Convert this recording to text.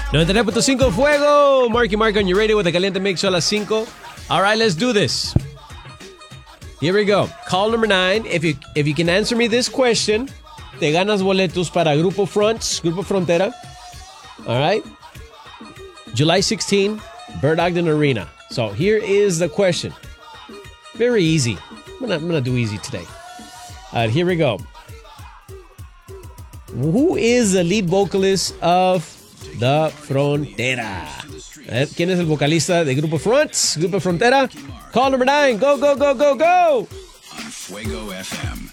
99.5 Fuego. Marky Mark on your radio with the Caliente Mix a las 5. All right, let's do this. Here we go. Call number 9. If you can answer me this question, te ganas boletos para Grupo Frontera. All right. July 16, Bird Ogden Arena. So here is the question. Very easy. I'm gonna do easy today. All right, here we go. Who is the lead vocalist of The Frontera? ¿Quién es el vocalista de Grupo Frontera? Call number 9. Go, go, go, go, go. On Fuego FM.